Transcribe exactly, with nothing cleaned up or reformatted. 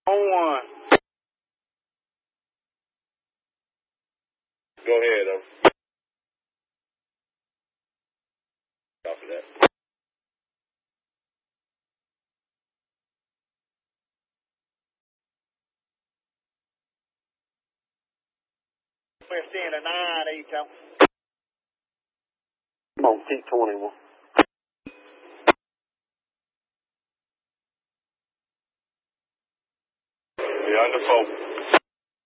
On one. Go ahead, um. Copy that. We're seeing a nine, Eco. I'm on T twenty-one. Yeah, under four.